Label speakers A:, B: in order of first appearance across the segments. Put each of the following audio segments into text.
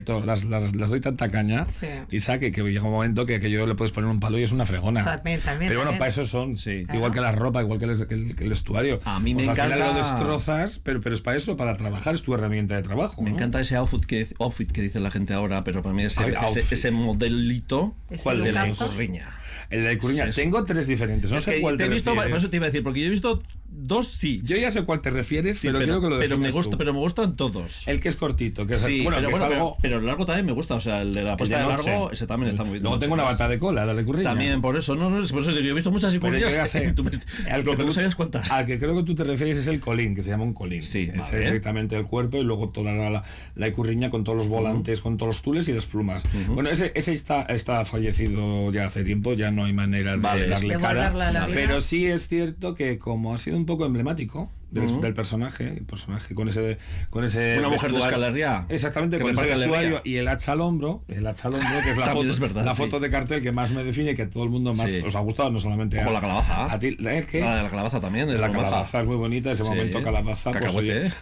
A: las doy tanta caña,
B: Sí.
A: Isa, que llega un momento que yo le puedes poner un palo y es una fregona.
B: También,
A: pero bueno,
B: también.
A: para eso son,
C: Sí.
A: igual que la ropa, igual que el vestuario.
C: A mí me
A: Pues al
C: encanta.
A: final lo destrozas, pero es para eso, para trabajar, es tu herramienta de trabajo.
C: Me
A: ¿no?
C: encanta ese outfit que dice la gente ahora, pero para mí
A: Outfit.
C: ese modelito.
B: Ese
C: ¿Cuál de la
B: lucazo.
C: Ikurriña?
A: El de Ikurriña,
C: Sí,
A: tengo 3 diferentes, no
C: Es
A: sé
C: que
A: cuál
C: te
A: te
C: he visto, por
A: refieres.
C: eso te iba a decir, porque yo he visto 2, sí.
A: Yo ya sé cuál te refieres,
C: Sí,
A: pero quiero que lo
C: pero me
A: defines
C: gusta,
A: tú.
C: pero me gustan todos.
A: El que es cortito, que es,
C: Sí,
A: bueno,
C: pero,
A: que es algo...
C: pero el largo también me gusta, o sea, el de la puesta de
A: noche.
C: largo, ese también está muy bien.
A: Luego tengo una bata de cola, la de Ikurriña.
C: También, por eso, no, es por eso digo, yo he visto muchas
A: Pero yo
C: Ikurriñas.
A: ya sé.
C: Lo que no sabías cuántas.
A: Al que creo que tú te refieres es el colín, que se llama un colín.
C: Sí,
A: es
C: vale.
A: directamente el cuerpo y luego toda la Ikurriña con todos los volantes, con todos los tules y las plumas. Bueno, ese está fallecido ya hace tiempo, ya no hay manera
C: Vale,
A: de darle
B: de
A: cara.
B: volverle a la vida.
A: Pero sí es cierto que como ha sido un poco emblemático del personaje, el personaje con ese
C: Una mujer de
A: vestuario.
C: Euskal Herria.
A: Exactamente,
C: Que
A: con ese
C: reparta
A: vestuario
C: alegría.
A: y el hacha al hombro, que es la
C: También
A: foto,
C: es verdad,
A: la
C: sí.
A: foto de cartel que más me define, que a todo el mundo más
C: Sí.
A: os ha gustado, no solamente
C: O con la calabaza.
A: a ti. ¿Qué?
C: La de la calabaza también.
A: La
C: hermosa.
A: calabaza es muy bonita, ese
C: Sí.
A: momento calabaza, pues,
C: Cacahuete,
A: oye,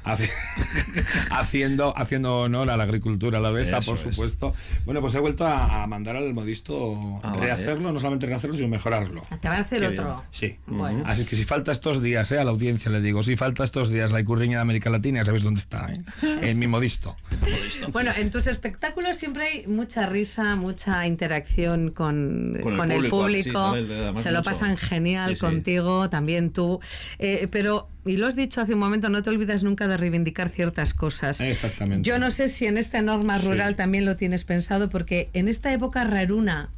A: haciendo honor a la agricultura alavesa,
C: Eso
A: por
C: es.
A: supuesto. Bueno, pues he vuelto a mandar al Modisto
C: Ah,
A: rehacerlo, no solamente rehacerlo, sino mejorarlo.
B: Te va a hacer
C: Qué
B: otro.
A: Sí.
B: Bueno.
A: Así que si falta estos días, a la audiencia les digo, si falta estos días la Ikurriña de América Latina, ya sabéis dónde está, en mi Modisto.
B: Bueno, en tus espectáculos siempre hay mucha risa, mucha interacción con el público.
C: Sí, además
B: se lo
C: mucho.
B: pasan genial
C: Sí, sí.
B: contigo, también tú. Pero, y lo has dicho hace un momento, no te olvidas nunca de reivindicar ciertas cosas.
A: Exactamente.
B: Yo no sé si en esta norma
A: Sí.
B: rural también lo tienes pensado, porque en esta época raruna,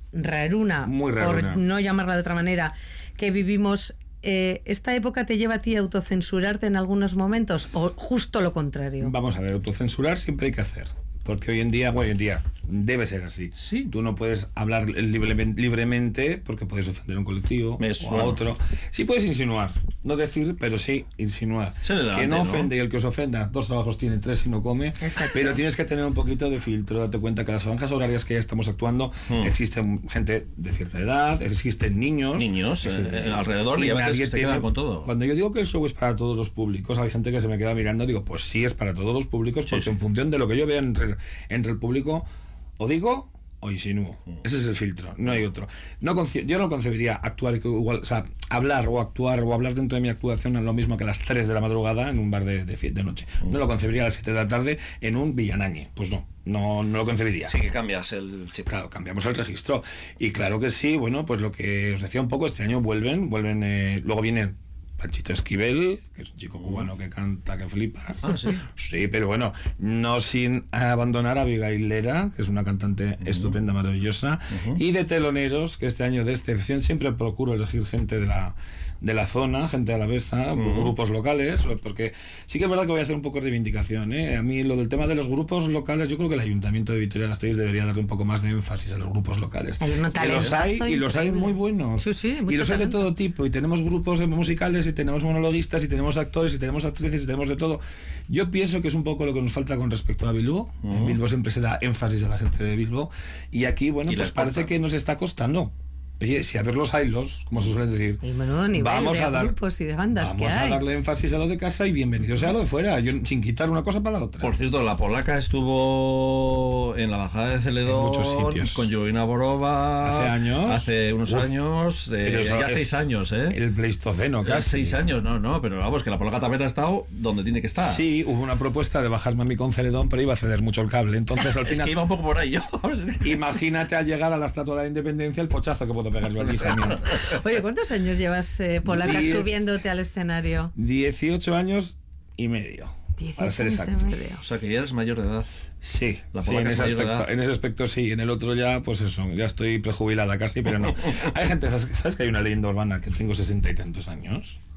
A: Muy raruna.
B: por no llamarla de otra manera, que vivimos... ¿Esta época te lleva a ti a autocensurarte en algunos momentos o justo lo contrario?
A: Vamos a ver, autocensurar siempre hay que hacer. Porque hoy en día debe ser así.
C: Sí.
A: Tú no puedes hablar libremente porque puedes ofender a un colectivo o a otro. Sí puedes insinuar, no decir, pero sí insinuar.
C: Ser elegante,
A: Que no
C: ¿no?
A: ofende y el que os ofenda, 2 trabajos tiene, 3 y no come.
B: Exacto.
A: Pero tienes que tener un poquito de filtro, date cuenta que las franjas horarias que ya estamos actuando, existen gente de cierta edad, existen niños.
C: Alrededor y a veces
A: nadie
C: se quedan
A: tiene-
C: con todo.
A: Cuando yo digo que el show es para todos los públicos, hay gente que se me queda mirando, digo, pues sí es para todos los públicos, porque en función de lo que yo vea entre el público, o digo o insinúo. Ese es el filtro, no hay otro. Yo no concebiría actuar igual, o sea, hablar o actuar o hablar dentro de mi actuación es lo mismo que a las 3 de la madrugada en un bar de noche. No lo concebiría a las 7 de la tarde en un Villanañe. Pues no lo concebiría.
C: Sí que cambias el chip.
A: Claro, cambiamos el registro. Y claro que sí, bueno, pues lo que os decía un poco, este año vuelven, luego viene Panchito Esquivel, que es un chico cubano que canta que flipas.
C: Ah, sí.
A: Sí, pero bueno, no sin abandonar a Abigail Lera, que es una cantante estupenda, maravillosa, y de teloneros, que este año de excepción siempre procuro elegir gente de la zona, gente alavesa, grupos locales, porque sí que es verdad que voy a hacer un poco de reivindicación, ¿eh? A mí lo del tema de los grupos locales, yo creo que el Ayuntamiento de Vitoria-Gasteiz debería darle un poco más de énfasis a los grupos locales.
B: Hay un
A: Que los hay, y los hay muy buenos.
B: Sí, sí,
A: y
B: mucho
A: los hay de
B: talento.
A: todo tipo, y tenemos grupos musicales, y tenemos monologuistas, y tenemos actores, y tenemos actrices, y tenemos de todo. Yo pienso que es un poco lo que nos falta con respecto a Bilbo. En Bilbo siempre se da énfasis a la gente de Bilbo, y aquí, bueno,
C: Y
A: pues
C: les
A: parece
C: falta.
A: que nos está costando. Oye, si a ver los hilos, como se suele decir,
B: Y menudo nivel de grupos y de bandas que
A: vamos a
B: hay.
A: darle énfasis a lo de casa y bienvenido sea lo de fuera, yo sin quitar una cosa para la otra.
C: Por cierto, la polaca estuvo en la bajada de Celedón
A: En muchos sitios.
C: con Jovina Borova
A: ¿Hace años?
C: hace unos años,
A: Pero eso
C: ya
A: es
C: 6 años,
A: el Pleistoceno,
C: Ya
A: casi.
C: 6 años, no, pero vamos, que la polaca también ha estado donde tiene que estar.
A: Sí, hubo una propuesta de bajarme a mí con Celedón, pero iba a ceder mucho el cable, entonces al
C: Es
A: final...
C: que iba un poco por ahí yo.
A: Imagínate al llegar a la Estatua de la Independencia el pochazo que puedo pegar yo allí, genial.
B: Oye, ¿cuántos años llevas, Polaca, subiéndote al escenario?
A: 18 años y medio.
B: 18
A: para ser
B: años y
A: exactos.
B: medio.
C: O sea, que ya eres mayor de edad.
A: Sí,
C: La
A: sí,
C: polaca
A: en
C: es
A: ese
C: mayor de edad.
A: aspecto sí, en el otro ya, pues eso, ya estoy prejubilada casi, pero no. Hay gente, ¿sabes que hay una leyenda urbana que tengo 60 y tantos años?